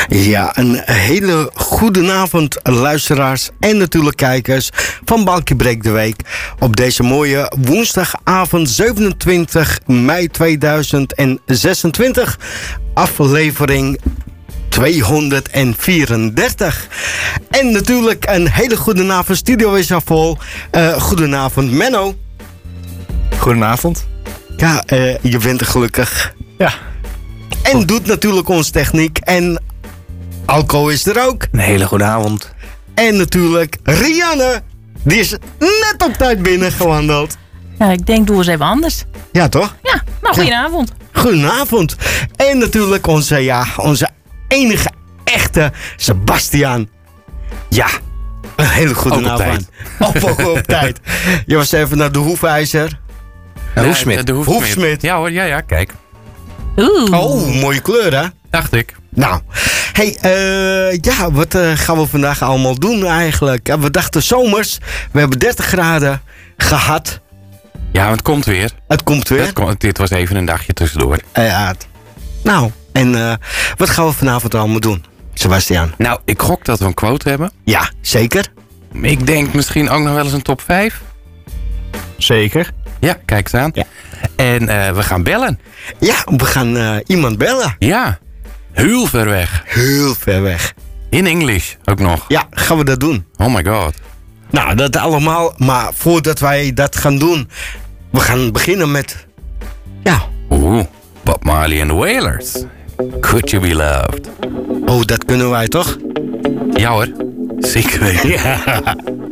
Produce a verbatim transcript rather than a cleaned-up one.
Ja, een hele goede avond, luisteraars en natuurlijk kijkers van Balkie Breek de Week. Op deze mooie woensdagavond zevenentwintig mei tweeduizend zesentwintig, aflevering tweehonderdvierendertig. En natuurlijk een hele goede avond, studio is al vol. Uh, goedenavond Menno. Goedenavond. Ja, uh, je bent er gelukkig. Ja. En doet natuurlijk onze techniek. En Alco is er ook. Een hele goede avond. En natuurlijk Rianne. Die is net op tijd binnengewandeld. Ja, ik denk doe eens even anders. Ja, toch? Ja, nou goedenavond. Ja. Goedenavond. En natuurlijk onze, ja, onze enige echte Sebastiaan. Ja, een hele goede avond. Op, op, op tijd. Je was even naar de hoefijzer. Ja, Hoefsmid. De Hoefsmid. Hoefsmid. Ja hoor, ja, ja, kijk. Oeh. Oh, mooie kleur hè? Dacht ik. Nou, hey, uh, ja, wat uh, gaan we vandaag allemaal doen eigenlijk? Ja, we dachten zomers, we hebben dertig graden gehad. Ja, want het komt weer. Het komt weer. Het komt, dit was even een dagje tussendoor. Uh, ja. Nou, en uh, wat gaan we vanavond allemaal doen, Sebastiaan? Nou, ik gok dat we een quote hebben. Ja, zeker. Ik denk misschien ook nog wel eens een top vijf. Zeker. Ja, kijk eens aan. Ja. En uh, we gaan bellen. Ja, we gaan uh, iemand bellen. Ja, heel ver weg. Heel ver weg. In English ook nog. Ja, gaan we dat doen. Oh my god. Nou, dat allemaal. Maar voordat wij dat gaan doen, we gaan beginnen met... Ja. Oeh, Bob Marley and the Wailers. Could You Be Loved. Oh, dat kunnen wij toch? Ja hoor, zeker weten. Ja.